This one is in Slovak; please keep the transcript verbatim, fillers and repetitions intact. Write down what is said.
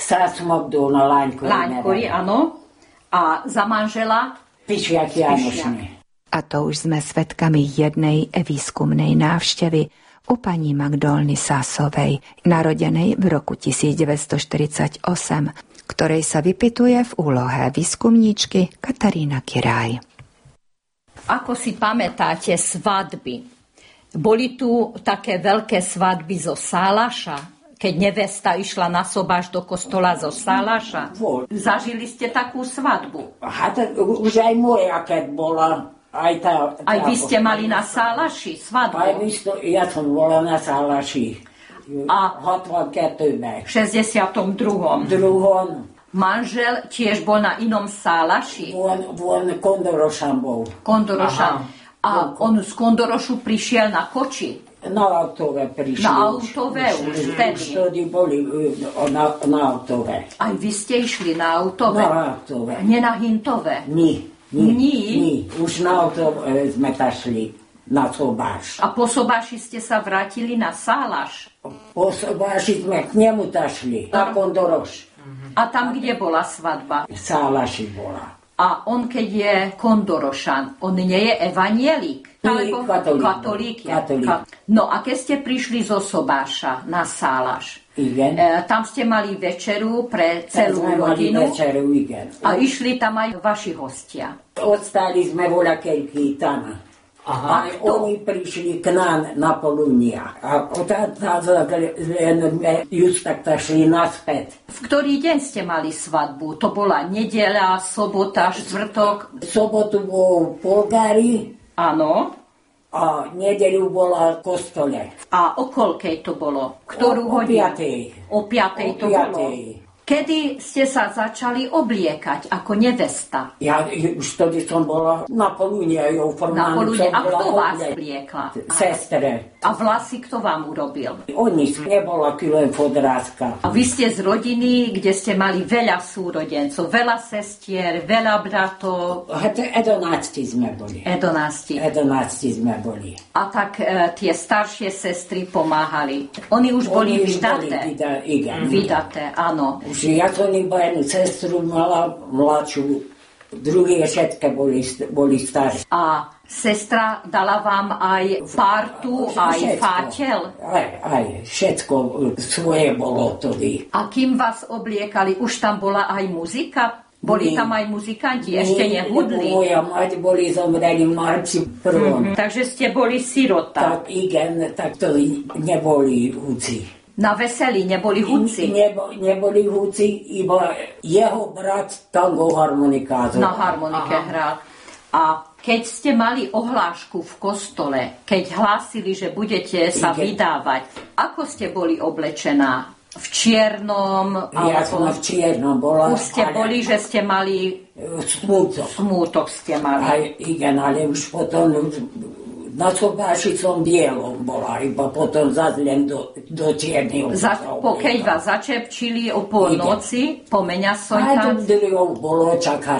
Stracmok na Láňkori. Láňkori, áno. A za manžela? Pišiak Janošný. A to už sme svedkami jednej výskumnej návštevy u pani Magdolny Sásovej, narodenej v roku tisícdeväťstoštyridsaťosem, ktorej sa vypytuje v úlohe výskumníčky Katarína Kiraj. Ako si pamätáte svadby? Boli tu také veľké svadby zo Sálaša, keď nevesta išla na sobáš do kostola zo Sálaša. Zažili ste takú svadbu? A tak už aj moja, keď bola. Aj, tá, tá, aj vy ste mali na Sálaši svadbu? Aj vy ste, ja som bola na Sálaši. A hatvankettőben. V šesťdesiatom druhom. Druhom. Manžel tiež bol na inom Sálaši? On, on Kondorošan bol. Kondorošan. A on z Kondorošu prišiel na koči? Na autove prišli. Na autove už, už vtedy. Už vtedy boli na, na autove. Aj vy ste išli na autove? Na autove. Nie na hintove? Nie. Nie, nie. nie. Už na autove sme tašli na Sobáš. A po Sobáši ste sa vrátili na Sálaš? Po Sobáši sme k nemu tašli. Na Kondoroš. A tam, kde bola svadba? V Sálaši bola. A on, keď je Kondorošan, on nie je evanjelík? Alebo katolík. Katolík, katolík. No a keď ste prišli zo Sobáša na Sálaš, igen. E, tam ste mali večeru pre celú rodinu. Večeru, igen. A išli tam aj vaši hostia. Ostali sme voľakeľky tam. Aha, a oni prišli k nám na Polunia. A just tak šli naspäť. V ktorý deň ste mali svadbu? To bola nedeľa, sobota, štvrtok? Sobotu bol v Polgári. Áno. A nedeľu bola v kostole. A o koľkej to bolo? Ktorú o, hodinu? O piatej. O piatej to bolo. Kedy ste sa začali obliekať ako nevesta? Ja už vtedy som bola na Polunia. Na Polunia. A kto vás obliekla? Sestre. A vlasy kto vám urobil? Oni nebola len podrázka. A vy ste z rodiny, kde ste mali veľa súrodencov, veľa sestier, veľa bratov. Edonácti sme boli. Edonácti. Edonácti sme boli. A tak e, tie staršie sestry pomáhali. Oni už boli Oni vydaté. Boli vyda, igen. Vydaté, áno. Už ja som iba jednu sestru mala, mladšiu, druhé všetké boli, boli staré. A sestra dala vám aj partu, aj všetko. fáteľ? Aj, aj, všetko svoje bolo tedy. A kým vás obliekali, už tam bola aj muzika? Boli nie. Tam aj muzikanti? Ešte nie, nehudli? Moja mať boli zomreli v marci prvom. Mm-hmm. Takže ste boli sirota? Tak, igen, tak to neboli húci. Na veselí neboli hudci? Nebo, neboli hudci, iba jeho brat tango harmonikátor. Na harmonike Aha. hral. A keď ste mali ohlášku v kostole, keď hlásili, že budete sa Ige. vydávať, ako ste boli oblečená? V čiernom? Ja som v čiernom bola. Už ste ale... boli, že ste mali... Smútok. Smútok ste mali. Aj, igen, ale už potom... Na Sobáši som bielom bola, iba potom zase len do, do čierneho. Za, po keď vás začepčili o polnoci, po meňa soňka. Aj to bolo čakať.